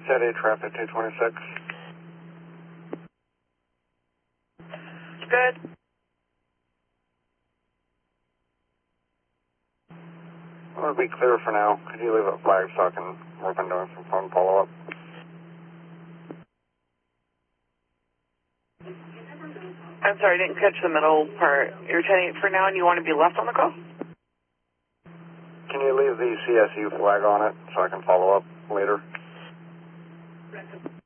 Steady traffic 226. Good. I'm going to be clear for now. Could you leave a flag so I can work on doing some phone follow-up? I'm sorry, I didn't catch the middle part. You're telling for now and you want to be left on the call? Can you leave the CSU flag on it so I can follow up later?